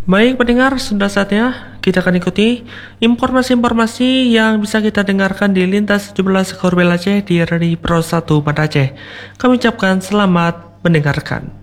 Baik pendengar, sudah saatnya kita akan ikuti informasi-informasi yang bisa kita dengarkan di Lintas 17 Korbel Aceh di RRI Pro 1 Banda Aceh. Kami ucapkan selamat mendengarkan.